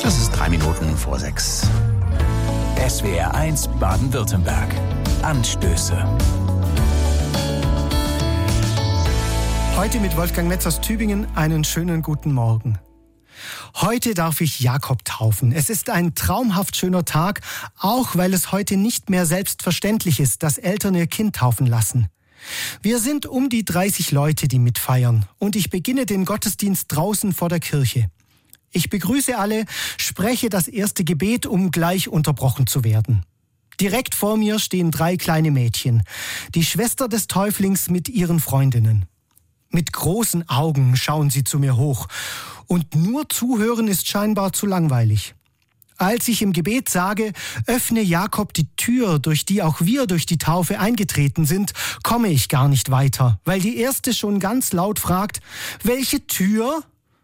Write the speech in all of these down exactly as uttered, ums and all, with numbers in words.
Das ist drei Minuten vor sechs. S W R eins Baden-Württemberg. Anstöße. Heute mit Wolfgang Metz aus Tübingen einen schönen guten Morgen. Heute darf ich Jakob taufen. Es ist ein traumhaft schöner Tag, auch weil es heute nicht mehr selbstverständlich ist, dass Eltern ihr Kind taufen lassen. Wir sind um die dreißig Leute, die mitfeiern, und ich beginne den Gottesdienst draußen vor der Kirche. Ich begrüße alle, spreche das erste Gebet, um gleich unterbrochen zu werden. Direkt vor mir stehen drei kleine Mädchen, die Schwester des Täuflings mit ihren Freundinnen. Mit großen Augen schauen sie zu mir hoch, und nur zuhören ist scheinbar zu langweilig. Als ich im Gebet sage, öffne Jakob die Tür, durch die auch wir durch die Taufe eingetreten sind, komme ich gar nicht weiter, weil die erste schon ganz laut fragt, welche Tür?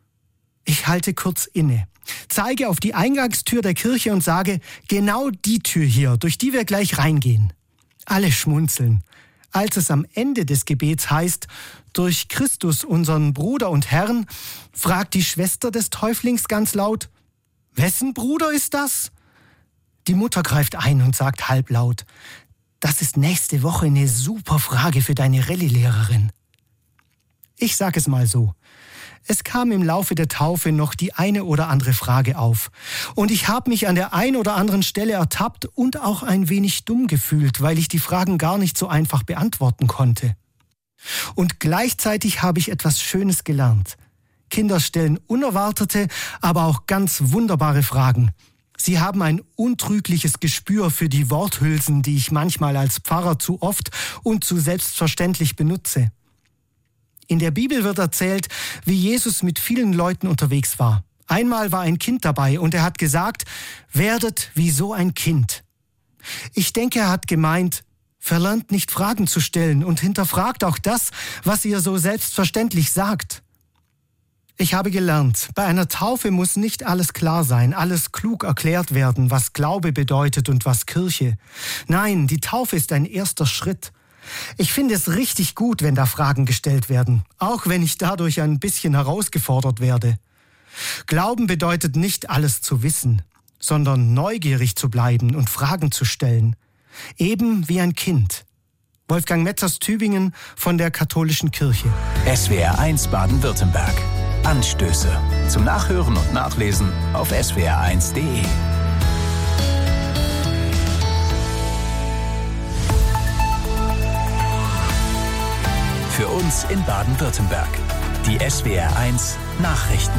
Ich halte kurz inne, zeige auf die Eingangstür der Kirche und sage, genau die Tür hier, durch die wir gleich reingehen. Alle schmunzeln. Als es am Ende des Gebets heißt, durch Christus, unseren Bruder und Herrn, fragt die Schwester des Täuflings ganz laut, wessen Bruder ist das? Die Mutter greift ein und sagt halblaut, das ist nächste Woche eine super Frage für deine Rallye-Lehrerin. Ich sag es mal so. Es kam im Laufe der Taufe noch die eine oder andere Frage auf. Und ich habe mich an der ein oder anderen Stelle ertappt und auch ein wenig dumm gefühlt, weil ich die Fragen gar nicht so einfach beantworten konnte. Und gleichzeitig habe ich etwas Schönes gelernt. Kinder stellen unerwartete, aber auch ganz wunderbare Fragen. Sie haben ein untrügliches Gespür für die Worthülsen, die ich manchmal als Pfarrer zu oft und zu selbstverständlich benutze. In der Bibel wird erzählt, wie Jesus mit vielen Leuten unterwegs war. Einmal war ein Kind dabei und er hat gesagt, werdet wie so ein Kind. Ich denke, er hat gemeint, verlernt nicht Fragen zu stellen und hinterfragt auch das, was ihr so selbstverständlich sagt. Ich habe gelernt, bei einer Taufe muss nicht alles klar sein, alles klug erklärt werden, was Glaube bedeutet und was Kirche. Nein, die Taufe ist ein erster Schritt. Ich finde es richtig gut, wenn da Fragen gestellt werden, auch wenn ich dadurch ein bisschen herausgefordert werde. Glauben bedeutet nicht alles zu wissen, sondern neugierig zu bleiben und Fragen zu stellen. Eben wie ein Kind. Wolfgang Metz aus Tübingen von der Katholischen Kirche. S W R eins Baden-Württemberg. Anstöße. Zum Nachhören und Nachlesen auf S W R eins Punkt de. Für uns in Baden-Württemberg. Die S W R eins Nachrichten.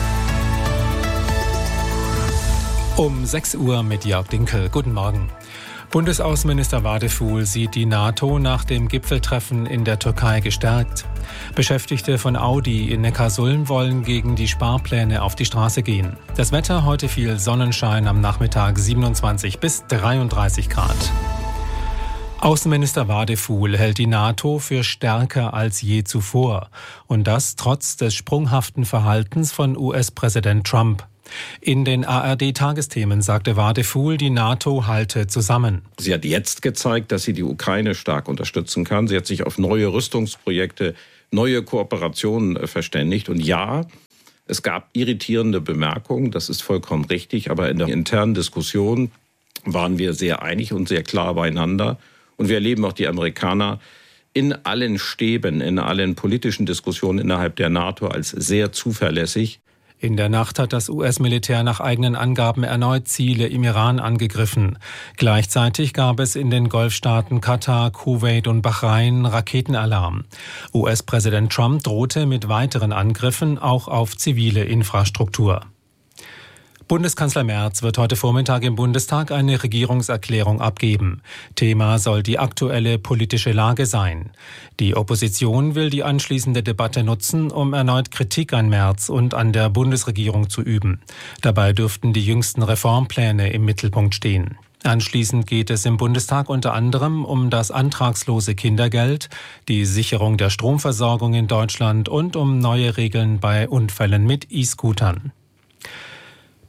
Um sechs Uhr mit Jörg Dinkel. Guten Morgen. Bundesaußenminister Wadefuhl sieht die NATO nach dem Gipfeltreffen in der Türkei gestärkt. Beschäftigte von Audi in Neckarsulm wollen gegen die Sparpläne auf die Straße gehen. Das Wetter heute viel Sonnenschein, am Nachmittag siebenundzwanzig bis dreiunddreißig Grad. Außenminister Wadefuhl hält die NATO für stärker als je zuvor. Und das trotz des sprunghaften Verhaltens von U S-Präsident Trump. In den A R D-Tagesthemen sagte Wadefuhl, die NATO halte zusammen. Sie hat jetzt gezeigt, dass sie die Ukraine stark unterstützen kann. Sie hat sich auf neue Rüstungsprojekte, neue Kooperationen verständigt. Und ja, es gab irritierende Bemerkungen, das ist vollkommen richtig. Aber in der internen Diskussion waren wir sehr einig und sehr klar beieinander. Und wir erleben auch die Amerikaner in allen Stäben, in allen politischen Diskussionen innerhalb der NATO als sehr zuverlässig. In der Nacht hat das U S-Militär nach eigenen Angaben erneut Ziele im Iran angegriffen. Gleichzeitig gab es in den Golfstaaten Katar, Kuwait und Bahrain Raketenalarm. U S-Präsident Trump drohte mit weiteren Angriffen auch auf zivile Infrastruktur. Bundeskanzler Merz wird heute Vormittag im Bundestag eine Regierungserklärung abgeben. Thema soll die aktuelle politische Lage sein. Die Opposition will die anschließende Debatte nutzen, um erneut Kritik an Merz und an der Bundesregierung zu üben. Dabei dürften die jüngsten Reformpläne im Mittelpunkt stehen. Anschließend geht es im Bundestag unter anderem um das antragslose Kindergeld, die Sicherung der Stromversorgung in Deutschland und um neue Regeln bei Unfällen mit E-Scootern.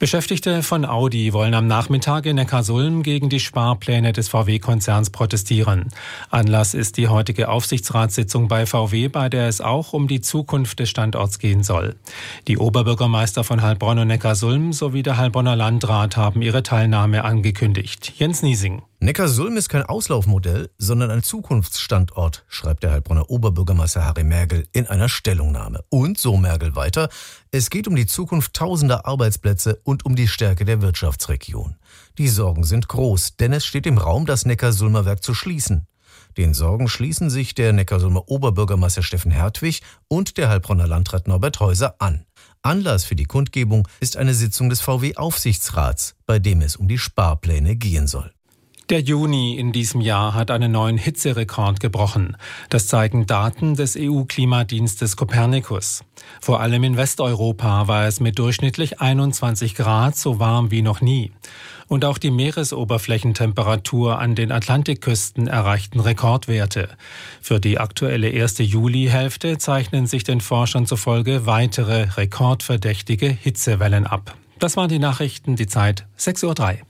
Beschäftigte von Audi wollen am Nachmittag in Neckarsulm gegen die Sparpläne des V W-Konzerns protestieren. Anlass ist die heutige Aufsichtsratssitzung bei V W, bei der es auch um die Zukunft des Standorts gehen soll. Die Oberbürgermeister von Heilbronn und Neckarsulm sowie der Heilbronner Landrat haben ihre Teilnahme angekündigt. Jens Niesing. Neckarsulm ist kein Auslaufmodell, sondern ein Zukunftsstandort, schreibt der Heilbronner Oberbürgermeister Harry Mergel in einer Stellungnahme. Und, so Mergel weiter, es geht um die Zukunft tausender Arbeitsplätze und um die Stärke der Wirtschaftsregion. Die Sorgen sind groß, denn es steht im Raum, das Neckarsulmer Werk zu schließen. Den Sorgen schließen sich der Neckarsulmer Oberbürgermeister Steffen Hertwig und der Heilbronner Landrat Norbert Häuser an. Anlass für die Kundgebung ist eine Sitzung des V W-Aufsichtsrats, bei dem es um die Sparpläne gehen soll. Der Juni in diesem Jahr hat einen neuen Hitzerekord gebrochen. Das zeigen Daten des E U-Klimadienstes Copernicus. Vor allem in Westeuropa war es mit durchschnittlich einundzwanzig Grad so warm wie noch nie. Und auch die Meeresoberflächentemperatur an den Atlantikküsten erreichten Rekordwerte. Für die aktuelle erste Julihälfte zeichnen sich den Forschern zufolge weitere rekordverdächtige Hitzewellen ab. Das waren die Nachrichten, die Zeit sechs Uhr drei.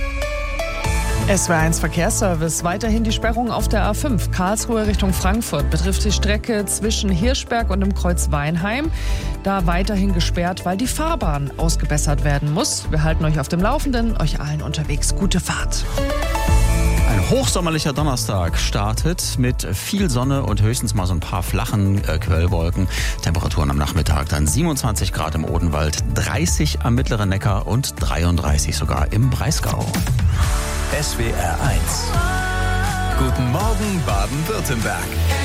S W R eins Verkehrsservice. Weiterhin die Sperrung auf der A fünf Karlsruhe Richtung Frankfurt betrifft die Strecke zwischen Hirschberg und dem Kreuz Weinheim. Da weiterhin gesperrt, weil die Fahrbahn ausgebessert werden muss. Wir halten euch auf dem Laufenden, euch allen unterwegs gute Fahrt. Ein hochsommerlicher Donnerstag startet mit viel Sonne und höchstens mal so ein paar flachen äh, Quellwolken. Temperaturen am Nachmittag dann siebenundzwanzig Grad im Odenwald, dreißig am Mittleren Neckar und dreiunddreißig sogar im Breisgau. S W R eins. Guten Morgen Baden-Württemberg.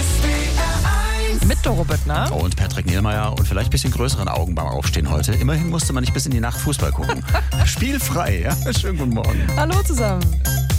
Mit Doro Büttner Und Patrick Nielmeier und vielleicht ein bisschen größeren Augen beim Aufstehen heute. Immerhin musste man nicht bis in die Nacht Fußball gucken. Spielfrei, ja? Schönen guten Morgen. Hallo zusammen.